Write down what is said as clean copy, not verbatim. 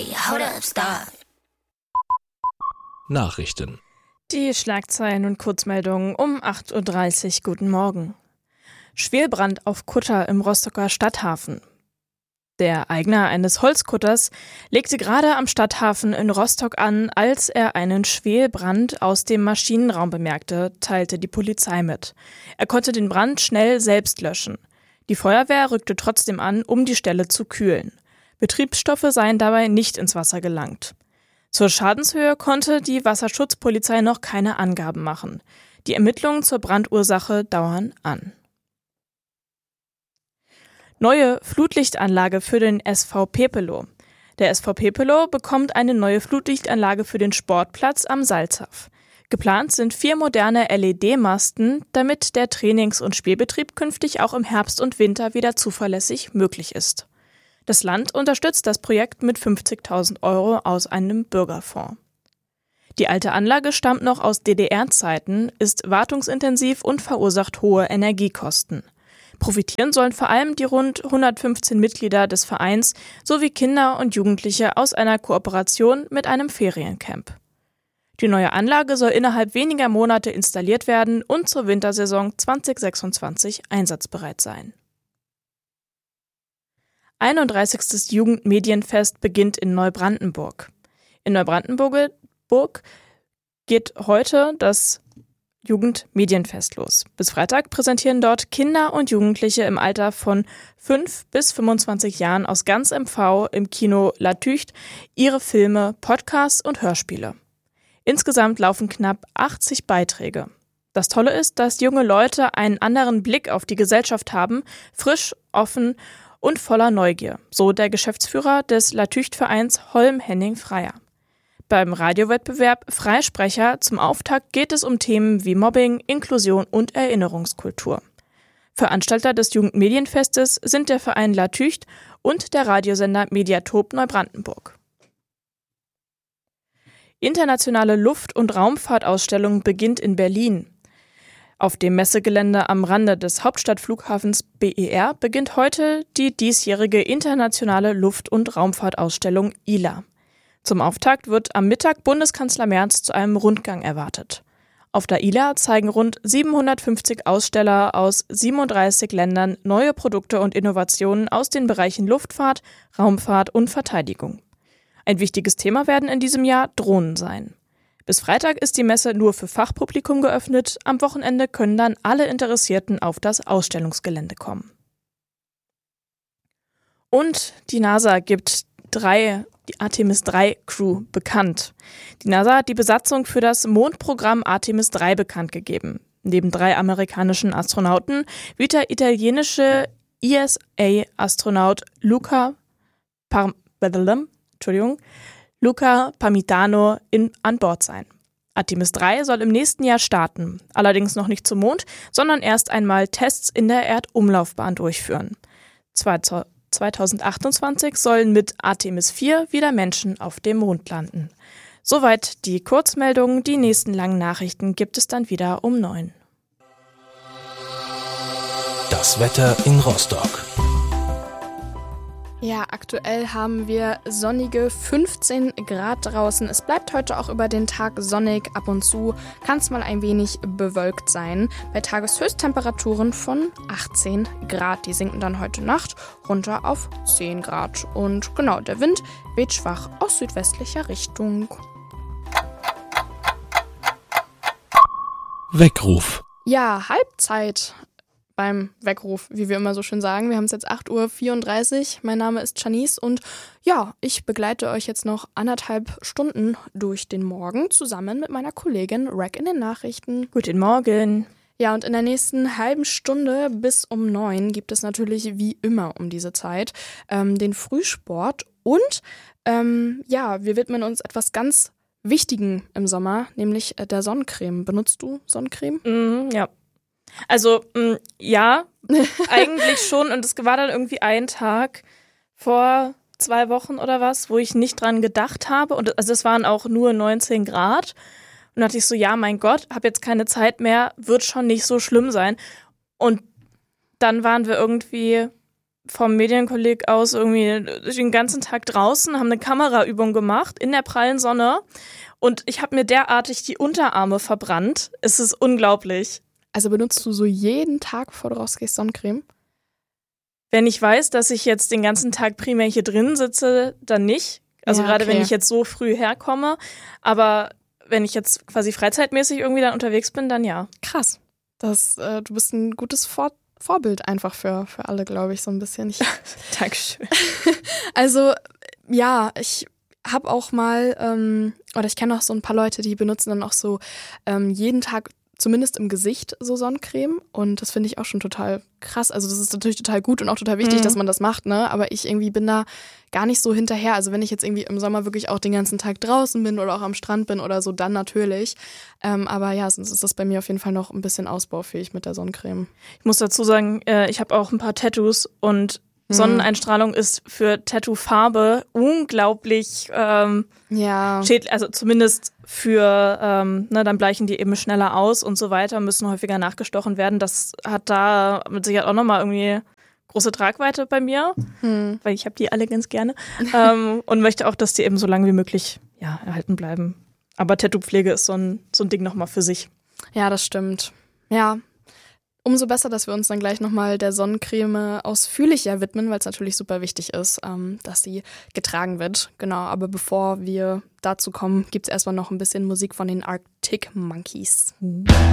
hold up, stop. Nachrichten. Die Schlagzeilen und Kurzmeldungen um 8.30 Uhr. Guten Morgen. Schwelbrand auf Kutter im Rostocker Stadthafen. Der Eigner eines Holzkutters legte gerade am Stadthafen in Rostock an, als er einen Schwelbrand aus dem Maschinenraum bemerkte, teilte die Polizei mit. Er konnte den Brand schnell selbst löschen. Die Feuerwehr rückte trotzdem an, um die Stelle zu kühlen. Betriebsstoffe seien dabei nicht ins Wasser gelangt. Zur Schadenshöhe konnte die Wasserschutzpolizei noch keine Angaben machen. Die Ermittlungen zur Brandursache dauern an. Neue Flutlichtanlage für den SV Pepelow. Der SV Pepelow bekommt eine neue Flutlichtanlage für den Sportplatz am Salzach. Geplant sind 4 moderne LED-Masten, damit der Trainings- und Spielbetrieb künftig auch im Herbst und Winter wieder zuverlässig möglich ist. Das Land unterstützt das Projekt mit 50.000 € aus einem Bürgerfonds. Die alte Anlage stammt noch aus DDR-Zeiten, ist wartungsintensiv und verursacht hohe Energiekosten. Profitieren sollen vor allem die rund 115 Mitglieder des Vereins sowie Kinder und Jugendliche aus einer Kooperation mit einem Feriencamp. Die neue Anlage soll innerhalb weniger Monate installiert werden und zur Wintersaison 2026 einsatzbereit sein. 31. Jugendmedienfest beginnt in Neubrandenburg. In Neubrandenburg geht heute das Jugendmedienfest los. Bis Freitag präsentieren dort Kinder und Jugendliche im Alter von 5 bis 25 Jahren aus ganz MV im Kino La Tücht ihre Filme, Podcasts und Hörspiele. Insgesamt laufen knapp 80 Beiträge. Das Tolle ist, dass junge Leute einen anderen Blick auf die Gesellschaft haben, frisch, offen und voller Neugier, so der Geschäftsführer des La Tücht-Vereins Holm Henning Freier. Beim Radiowettbewerb Freisprecher zum Auftakt geht es um Themen wie Mobbing, Inklusion und Erinnerungskultur. Veranstalter des Jugendmedienfestes sind der Verein La Tücht und der Radiosender Mediatop Neubrandenburg. Internationale Luft- und Raumfahrtausstellung beginnt in Berlin. Auf dem Messegelände am Rande des Hauptstadtflughafens BER beginnt heute die diesjährige internationale Luft- und Raumfahrtausstellung ILA. Zum Auftakt wird am Mittag Bundeskanzler Merz zu einem Rundgang erwartet. Auf der ILA zeigen rund 750 Aussteller aus 37 Ländern neue Produkte und Innovationen aus den Bereichen Luftfahrt, Raumfahrt und Verteidigung. Ein wichtiges Thema werden in diesem Jahr Drohnen sein. Bis Freitag ist die Messe nur für Fachpublikum geöffnet. Am Wochenende können dann alle Interessierten auf das Ausstellungsgelände kommen. Und die NASA gibt die Artemis 3 Crew bekannt. Die NASA hat die Besatzung für das Mondprogramm Artemis 3 bekannt gegeben. Neben 3 amerikanischen Astronauten wird der italienische ESA-Astronaut Luca Parmitano an Bord sein. Artemis 3 soll im nächsten Jahr starten, allerdings noch nicht zum Mond, sondern erst einmal Tests in der Erdumlaufbahn durchführen. 2028 sollen mit Artemis 4 wieder Menschen auf dem Mond landen. Soweit die Kurzmeldungen. Die nächsten langen Nachrichten gibt es dann wieder um 9. Das Wetter in Rostock. Ja, aktuell haben wir sonnige 15 Grad draußen. Es bleibt heute auch über den Tag sonnig. Ab und zu kann es mal ein wenig bewölkt sein. Bei Tageshöchsttemperaturen von 18 Grad. Die sinken dann heute Nacht runter auf 10 Grad. Und genau, der Wind weht schwach aus südwestlicher Richtung. Weckruf. Ja, Halbzeit beim Weckruf, wie wir immer so schön sagen. Wir haben es jetzt 8.34 Uhr. Mein Name ist Janice und ja, ich begleite euch jetzt noch 1,5 Stunden durch den Morgen zusammen mit meiner Kollegin Rack in den Nachrichten. Guten Morgen. Ja, und in der nächsten halben Stunde bis um 9 gibt es natürlich wie immer um diese Zeit den Frühsport und wir widmen uns etwas ganz Wichtigen im Sommer, nämlich der Sonnencreme. Benutzt du Sonnencreme? Ja. Also, ja, eigentlich schon. Und es war dann irgendwie ein Tag vor 2 Wochen oder was, wo ich nicht dran gedacht habe. Und also es waren auch nur 19 Grad. Und da dachte ich so, ja, mein Gott, habe jetzt keine Zeit mehr, wird schon nicht so schlimm sein. Und dann waren wir irgendwie vom Medienkolleg aus irgendwie den ganzen Tag draußen, haben eine Kameraübung gemacht in der prallen Sonne und ich habe mir derartig die Unterarme verbrannt. Es ist unglaublich. Also benutzt du so jeden Tag, bevor du rausgehst, Sonnencreme? Wenn ich weiß, dass ich jetzt den ganzen Tag primär hier drin sitze, dann nicht. Also Ja, gerade okay. wenn ich jetzt so früh herkomme. Aber wenn ich jetzt quasi freizeitmäßig irgendwie dann unterwegs bin, dann ja. Krass. Du bist ein gutes Vorbild einfach für alle, glaube ich, so ein bisschen. Dankeschön. Also, ja, ich habe auch mal, oder ich kenne auch so ein paar Leute, die benutzen dann auch so jeden Tag, zumindest im Gesicht, so Sonnencreme. Und das finde ich auch schon total krass. Also das ist natürlich total gut und auch total wichtig, dass man das macht, ne? Aber ich irgendwie bin da gar nicht so hinterher. Also wenn ich jetzt irgendwie im Sommer wirklich auch den ganzen Tag draußen bin oder auch am Strand bin oder so, dann natürlich. Aber ja, sonst ist das bei mir auf jeden Fall noch ein bisschen ausbaufähig mit der Sonnencreme. Ich muss dazu sagen, ich habe auch ein paar Tattoos und Sonneneinstrahlung ist für Tattoo-Farbe unglaublich schädlich, also zumindest für, dann bleichen die eben schneller aus und so weiter, müssen häufiger nachgestochen werden. Das hat da mit Sicherheit auch nochmal irgendwie große Tragweite bei mir, weil ich habe die alle ganz gerne und möchte auch, dass die eben so lange wie möglich erhalten bleiben. Aber Tattoo-Pflege ist so ein Ding nochmal für sich. Ja, das stimmt. Ja. Umso besser, dass wir uns dann gleich nochmal der Sonnencreme ausführlicher widmen, weil es natürlich super wichtig ist, dass sie getragen wird. Genau, aber bevor wir dazu kommen, gibt es erstmal noch ein bisschen Musik von den Arctic Monkeys.